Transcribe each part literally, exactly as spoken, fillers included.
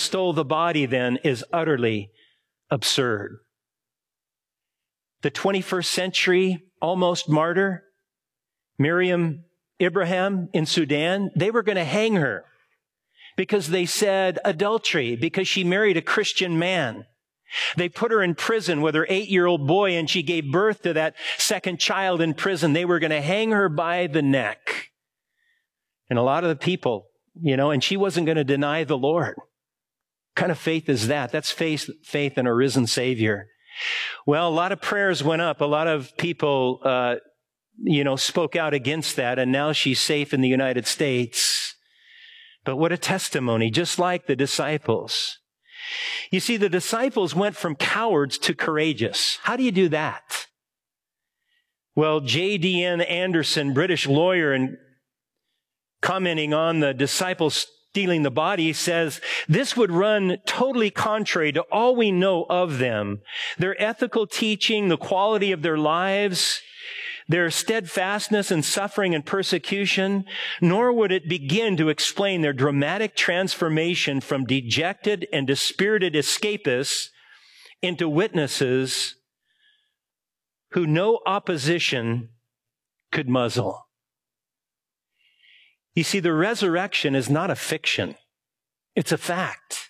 stole the body then is utterly absurd. The twenty-first century almost martyr, Miriam Ibrahim in Sudan, they were going to hang her because they said adultery, because she married a Christian man. They put her in prison with her eight-year-old boy, and she gave birth to that second child in prison. They were going to hang her by the neck. And a lot of the people, you know, and she wasn't going to deny the Lord. What kind of faith is that? That's faith, faith in a risen Savior. Well, a lot of prayers went up. A lot of people, uh, you know, spoke out against that, and now she's safe in the United States. But what a testimony, just like the disciples. You see, the disciples went from cowards to courageous. How do you do that? Well, J D N Anderson, British lawyer, and commenting on the disciples stealing the body, says, this would run totally contrary to all we know of them, their ethical teaching, the quality of their lives, their steadfastness in suffering and persecution, nor would it begin to explain their dramatic transformation from dejected and dispirited escapists into witnesses who no opposition could muzzle. You see, the resurrection is not a fiction. It's a fact.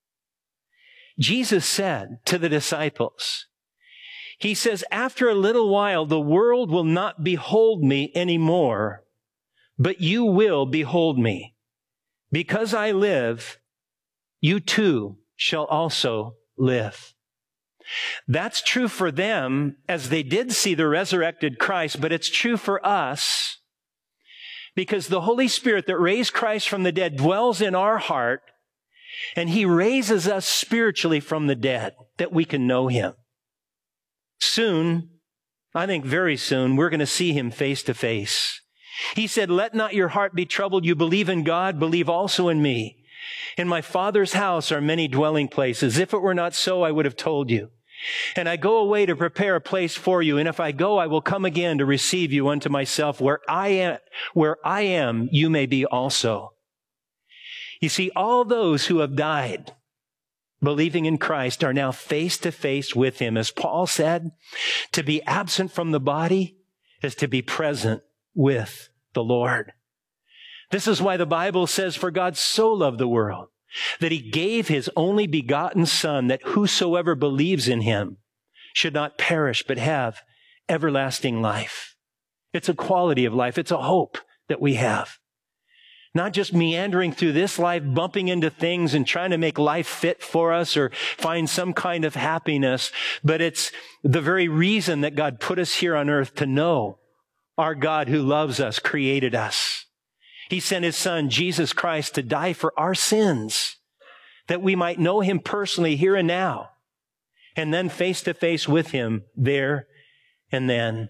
Jesus said to the disciples, he says, after a little while, the world will not behold me anymore, but you will behold me. Because I live, you too shall also live. That's true for them as they did see the resurrected Christ, but it's true for us because the Holy Spirit that raised Christ from the dead dwells in our heart, and he raises us spiritually from the dead that we can know him. Soon, I think very soon, we're going to see him face to face. He said, let not your heart be troubled. You believe in God, believe also in me. In my Father's house are many dwelling places. If it were not so, I would have told you. And I go away to prepare a place for you. And if I go, I will come again to receive you unto myself. Where I am, where I am, you may be also. You see, all those who have died believing in Christ are now face to face with him. As Paul said, to be absent from the body is to be present with the Lord. This is why the Bible says, for God so loved the world that he gave his only begotten Son, that whosoever believes in him should not perish, but have everlasting life. It's a quality of life. It's a hope that we have. Not just meandering through this life, bumping into things and trying to make life fit for us or find some kind of happiness, but it's the very reason that God put us here on earth to know our God who loves us, created us. He sent his Son, Jesus Christ, to die for our sins, that we might know him personally here and now, and then face to face with him there and then.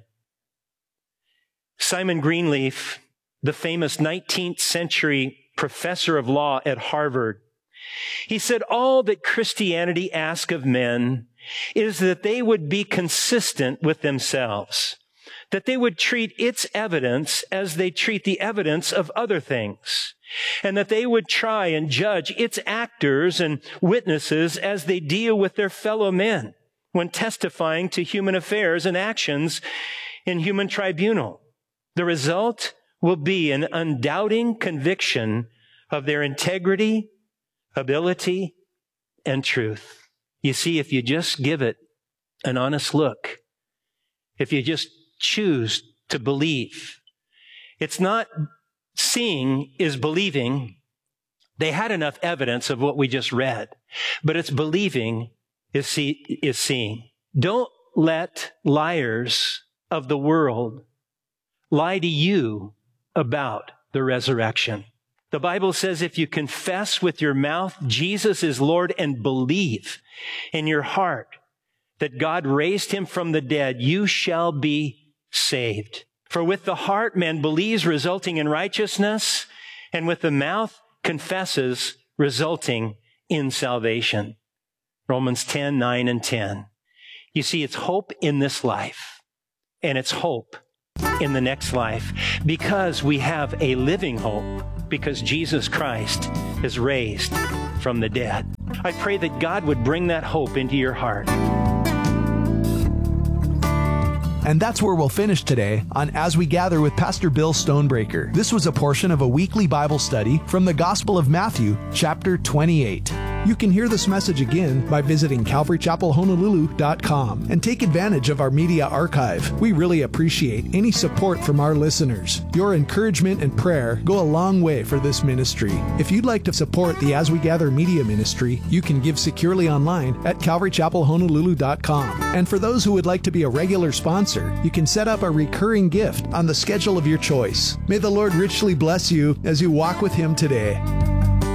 Simon Greenleaf, the famous nineteenth century professor of law at Harvard, he said, all that Christianity asks of men is that they would be consistent with themselves, that they would treat its evidence as they treat the evidence of other things, and that they would try and judge its actors and witnesses as they deal with their fellow men when testifying to human affairs and actions in human tribunal. The result will be an undoubting conviction of their integrity, ability, and truth. You see, if you just give it an honest look, if you just choose to believe, it's not seeing is believing. They had enough evidence of what we just read, but it's believing is, see, is seeing. Don't let liars of the world lie to you about the resurrection. The Bible says if you confess with your mouth Jesus is Lord and believe in your heart that God raised him from the dead, you shall be saved. For with the heart man believes, resulting in righteousness, and with the mouth confesses, resulting in salvation. Romans ten, nine, and ten. You see, it's hope in this life, and it's hope in the next life, because we have a living hope, because Jesus Christ is raised from the dead. I pray that God would bring that hope into your heart. And that's where we'll finish today on As We Gather with Pastor Bill Stonebreaker. This was a portion of a weekly Bible study from the Gospel of Matthew, chapter twenty-eight. You can hear this message again by visiting calvary chapel honolulu dot com and take advantage of our media archive. We really appreciate any support from our listeners. Your encouragement and prayer go a long way for this ministry. If you'd like to support the As We Gather media ministry, you can give securely online at calvary chapel honolulu dot com. And for those who would like to be a regular sponsor, you can set up a recurring gift on the schedule of your choice. May the Lord richly bless you as you walk with Him today.